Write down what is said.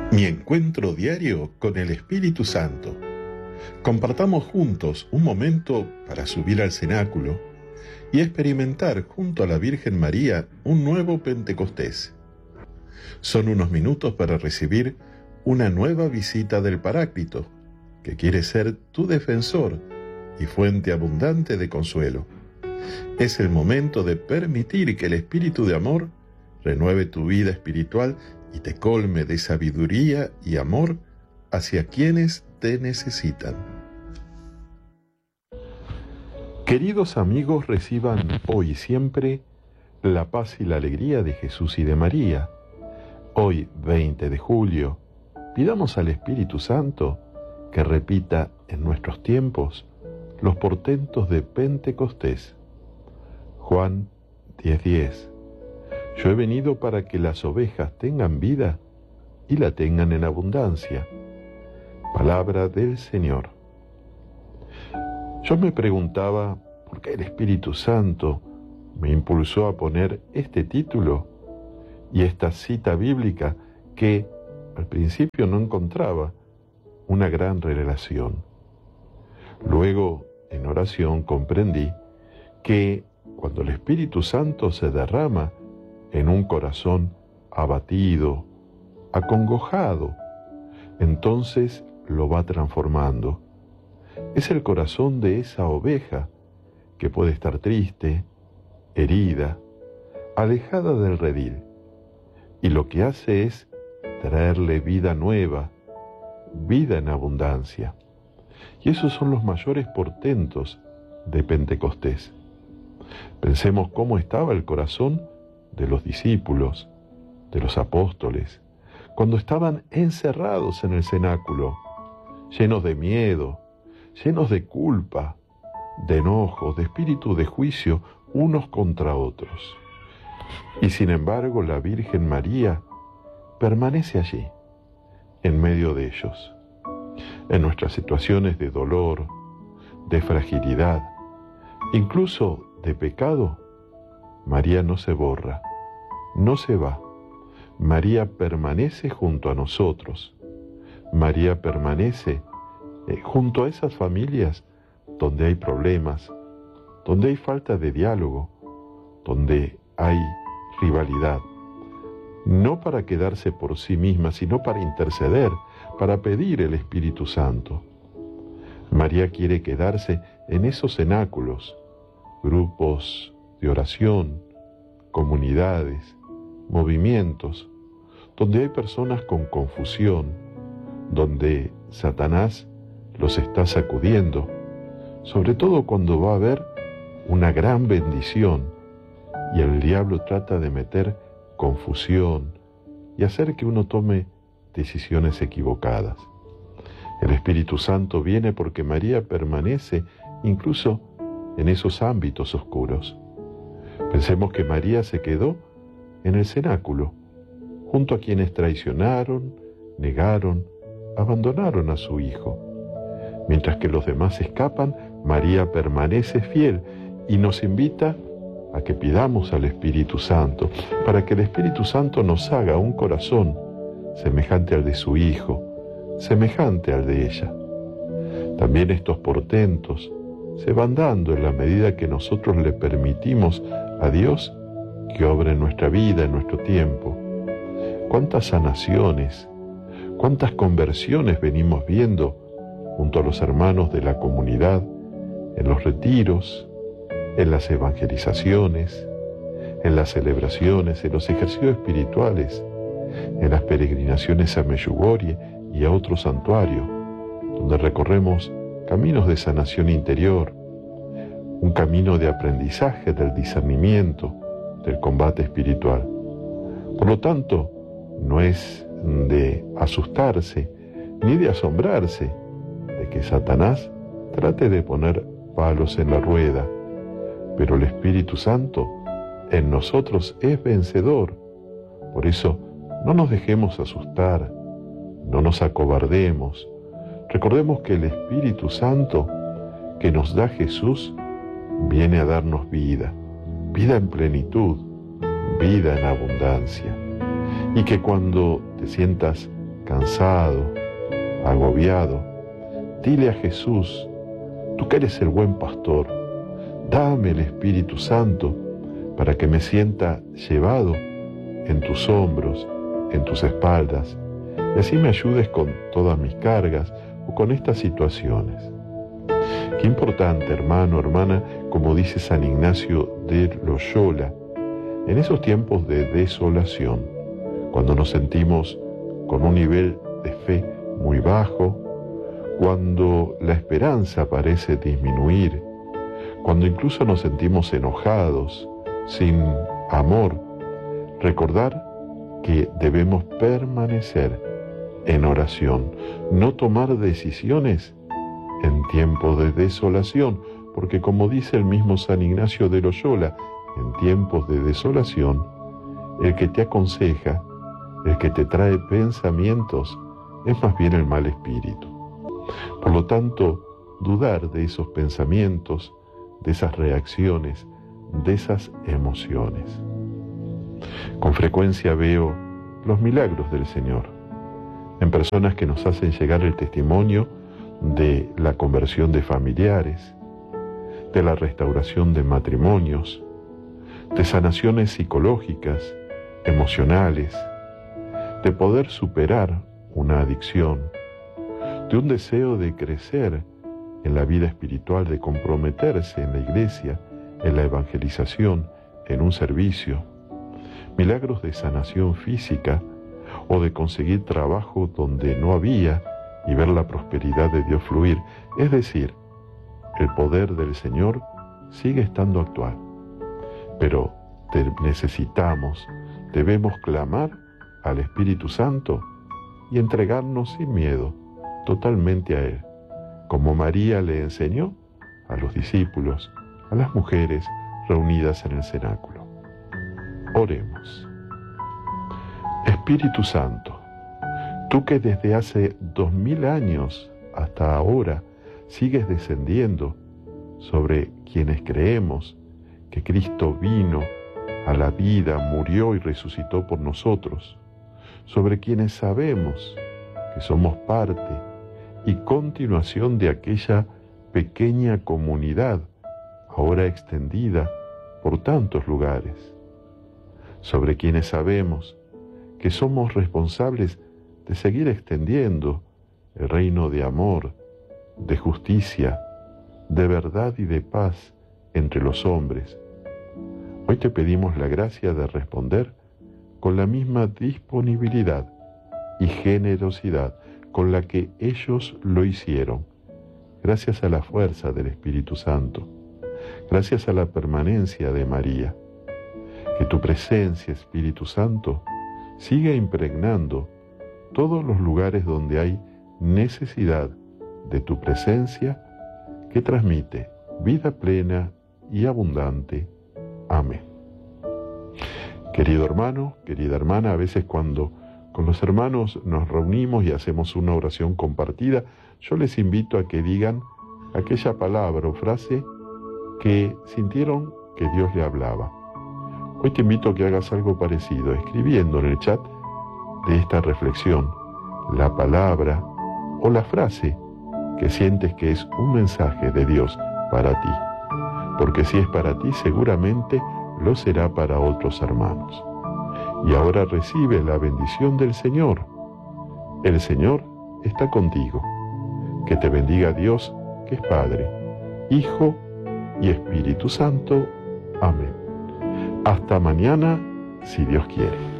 Mi encuentro diario con el Espíritu Santo. Compartamos juntos un momento para subir al cenáculo y experimentar junto a la Virgen María un nuevo Pentecostés. Son unos minutos para recibir una nueva visita del Paráclito, que quiere ser tu defensor y fuente abundante de consuelo. Es el momento de permitir que el Espíritu de amor renueve tu vida espiritual y te colme de sabiduría y amor hacia quienes te necesitan. Queridos amigos, reciban hoy y siempre la paz y la alegría de Jesús y de María. Hoy, 20 de julio, pidamos al Espíritu Santo que repita en nuestros tiempos los portentos de Pentecostés. Juan 10:10. Yo he venido para que las ovejas tengan vida y la tengan en abundancia. Palabra del Señor. Yo me preguntaba por qué el Espíritu Santo me impulsó a poner este título y esta cita bíblica que al principio no encontraba una gran relación. Luego, en oración, comprendí que cuando el Espíritu Santo se derrama en un corazón abatido, acongojado, entonces lo va transformando. Es el corazón de esa oveja que puede estar triste, herida, alejada del redil, y lo que hace es traerle vida nueva, vida en abundancia. Y esos son los mayores portentos de Pentecostés. Pensemos cómo estaba el corazón de los discípulos, de los apóstoles, cuando estaban encerrados en el cenáculo, llenos de miedo, llenos de culpa, de enojo, de espíritu de juicio unos contra otros. Y sin embargo, la Virgen María permanece allí, en medio de ellos. En nuestras situaciones de dolor, de fragilidad, incluso de pecado, María no se borra, no se va. María permanece junto a nosotros. María permanece junto a esas familias donde hay problemas, donde hay falta de diálogo, donde hay rivalidad. No para quedarse por sí misma, sino para interceder, para pedir el Espíritu Santo. María quiere quedarse en esos cenáculos, grupos de oración, comunidades, movimientos, donde hay personas con confusión, donde Satanás los está sacudiendo, sobre todo cuando va a haber una gran bendición y el diablo trata de meter confusión y hacer que uno tome decisiones equivocadas. El Espíritu Santo viene porque María permanece incluso en esos ámbitos oscuros. Pensemos que María se quedó en el cenáculo, junto a quienes traicionaron, negaron, abandonaron a su Hijo. Mientras que los demás escapan, María permanece fiel y nos invita a que pidamos al Espíritu Santo, para que el Espíritu Santo nos haga un corazón semejante al de su Hijo, semejante al de ella. También estos portentos se van dando en la medida que nosotros le permitimos a Dios que obre en nuestra vida, en nuestro tiempo. Cuántas sanaciones, cuántas conversiones venimos viendo junto a los hermanos de la comunidad, en los retiros, en las evangelizaciones, en las celebraciones, en los ejercicios espirituales, en las peregrinaciones a Medjugorje y a otro santuario, donde recorremos caminos de sanación interior, un camino de aprendizaje del discernimiento, del combate espiritual. Por lo tanto, no es de asustarse ni de asombrarse de que Satanás trate de poner palos en la rueda, pero el Espíritu Santo en nosotros es vencedor. Por eso, no nos dejemos asustar, no nos acobardemos. Recordemos que el Espíritu Santo que nos da Jesús viene a darnos vida, vida en plenitud, vida en abundancia. Y que cuando te sientas cansado, agobiado, dile a Jesús: tú que eres el buen pastor, dame el Espíritu Santo para que me sienta llevado en tus hombros, en tus espaldas, y así me ayudes con todas mis cargas o con estas situaciones. Qué importante, hermano, hermana, como dice San Ignacio de Loyola, en esos tiempos de desolación, cuando nos sentimos con un nivel de fe muy bajo, cuando la esperanza parece disminuir, cuando incluso nos sentimos enojados, sin amor, recordar que debemos permanecer en oración, no tomar decisiones en tiempos de desolación, porque como dice el mismo San Ignacio de Loyola, en tiempos de desolación, el que te aconseja, el que te trae pensamientos, es más bien el mal espíritu. Por lo tanto, dudar de esos pensamientos, de esas reacciones, de esas emociones. Con frecuencia veo los milagros del Señor en personas que nos hacen llegar el testimonio de la conversión de familiares, de la restauración de matrimonios, de sanaciones psicológicas, emocionales, de poder superar una adicción, de un deseo de crecer en la vida espiritual, de comprometerse en la iglesia, en la evangelización, en un servicio, milagros de sanación física o de conseguir trabajo donde no había y ver la prosperidad de Dios fluir. Es decir, el poder del Señor sigue estando actual, pero necesitamos, debemos clamar al Espíritu Santo y entregarnos sin miedo totalmente a Él, como María le enseñó a los discípulos, a las mujeres reunidas en el cenáculo. Oremos. Espíritu Santo, tú que desde hace 2000 años hasta ahora sigues descendiendo sobre quienes creemos que Cristo vino a la vida, murió y resucitó por nosotros, sobre quienes sabemos que somos parte y continuación de aquella pequeña comunidad ahora extendida por tantos lugares, sobre quienes sabemos que somos responsables de seguir extendiendo el reino de amor, de justicia, de verdad y de paz entre los hombres. Hoy te pedimos la gracia de responder con la misma disponibilidad y generosidad con la que ellos lo hicieron, gracias a la fuerza del Espíritu Santo, gracias a la permanencia de María. Que tu presencia, Espíritu Santo, siga impregnando todos los lugares donde hay necesidad de tu presencia, que transmite vida plena y abundante. Amén. Querido hermano, querida hermana, a veces cuando con los hermanos nos reunimos y hacemos una oración compartida, yo les invito a que digan aquella palabra o frase que sintieron que Dios le hablaba. Hoy te invito a que hagas algo parecido, escribiendo en el chat de esta reflexión la palabra o la frase que sientes que es un mensaje de Dios para ti, porque si es para ti, seguramente lo será para otros hermanos. Y ahora recibe la bendición del Señor. El Señor está contigo. Que te bendiga Dios, que es Padre, Hijo y Espíritu Santo. Amén. Hasta mañana, si Dios quiere.